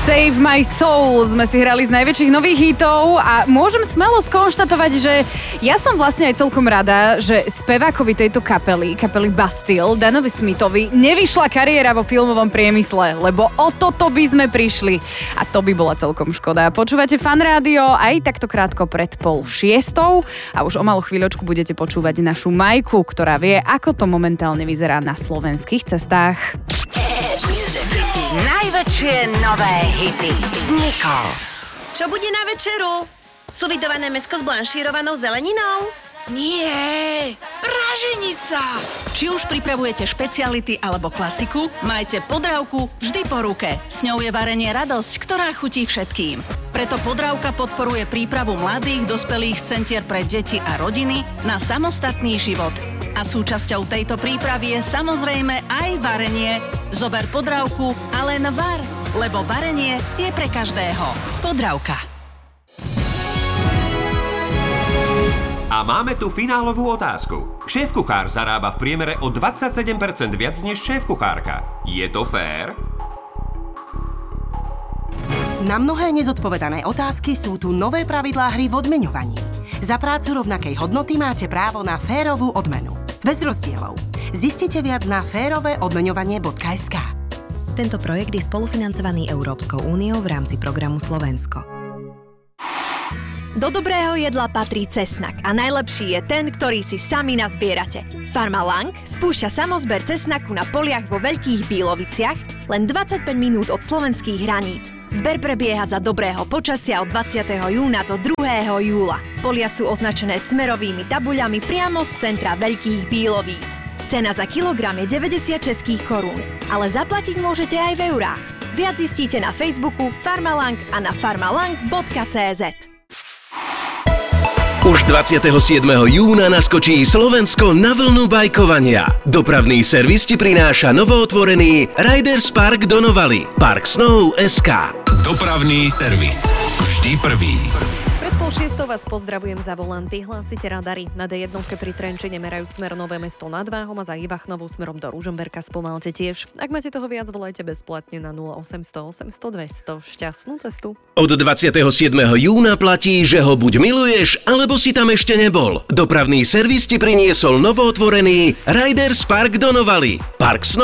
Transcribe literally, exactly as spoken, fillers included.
Save My Soul sme si hrali z najväčších nových hitov a môžem smelo skonštatovať, že ja som vlastne aj celkom rada, že spevákovi tejto kapely, kapely Bastille, Danovi Smithovi, nevyšla kariéra vo filmovom priemysle, lebo o toto by sme prišli. A to by bola celkom škoda. Počúvate Fan Rádio aj takto krátko pred pol šiestou a už o malú chvíľočku budete počúvať našu Majku, ktorá vie, ako to momentálne vyzerá na slovenských cestách. Najväčšie nové hity s Nikou. Čo bude na večeru? Suvidované mäsko s blanšírovanou zeleninou? Nie, praženica. Či už pripravujete špeciality alebo klasiku, majte Podravku vždy po ruke. S ňou je varenie radosť, ktorá chutí všetkým. Preto Podravka podporuje prípravu mladých, dospelých z centier pre deti a rodiny na samostatný život. A súčasťou tejto prípravy je samozrejme aj varenie. Zober Podravku a len var, lebo varenie je pre každého. Podravka. A máme tu finálovú otázku. Šéfkuchár zarába v priemere o dvadsaťsedem percent viac než šéfkuchárka. Je to fér? Na mnohé nezodpovedané otázky sú tu nové pravidlá hry v odmeňovaní. Za prácu rovnakej hodnoty máte právo na férovú odmenu. Bez rozdielov. Zistite viac na férové odmeňovanie bodka es ká. Tento projekt je spolufinancovaný Európskou úniou v rámci programu Slovensko. Do dobrého jedla patrí cesnak a najlepší je ten, ktorý si sami nazbierate. Farma Lang spúšťa samozber cesnaku na poliach vo Veľkých Bíloviciach len dvadsaťpäť minút od slovenských hraníc. Zber prebieha za dobrého počasia od dvadsiateho júna do druhého júla. Polia sú označené smerovými tabuľami priamo z centra Veľkých Bílovíc. Cena za kilogram je deväťdesiat českých korún, ale zaplatiť môžete aj v eurách. Viac zistíte na Facebooku Farmalang a na farmalang bodka cé zet. Už dvadsiateho siedmeho júna naskočí Slovensko na vlnu bajkovania. Dopravný servis ti prináša novootvorený Riders Park do Novaly. Park Snow bodka es ká. Dopravný servis. Vždy prvý. Pred pol šiestou vás pozdravujem za volanty. Hlásite radary. Na dé jedna pri Trenčine merajú smer Nové Mesto nad Váhom a za Ivachnovou smerom do Ružomberka spomalte tiež. Ak máte toho viac, volajte bezplatne na nula osemsto osemsto dvesto. Šťastnú cestu. Od dvadsiateho siedmeho júna platí, že ho buď miluješ, alebo si tam ešte nebol. Dopravný servis ti priniesol novootvorený Riders Park do Novaly. Park Snow